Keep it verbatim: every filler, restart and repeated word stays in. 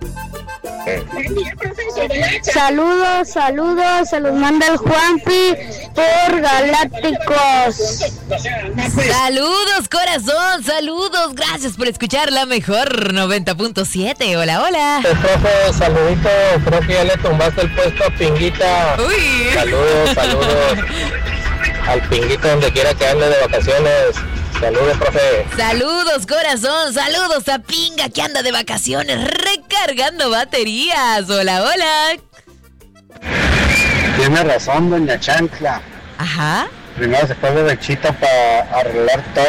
Saludos, saludos, se los manda el Juanpi por Galácticos. Saludos, corazón, saludos, gracias por escuchar la mejor noventa punto siete. Hola, hola. El profe, saludito, creo que ya le tumbaste el puesto a Pinguita. Uy. Saludos, saludos al Pinguito donde quiera que ande de vacaciones. Saludos, profe. Saludos, corazón, saludos a Pinga que anda de vacaciones recargando baterías. Hola, hola. Tiene razón, doña Chancla. Ajá. Primero se fue de Bechito para arreglar todo.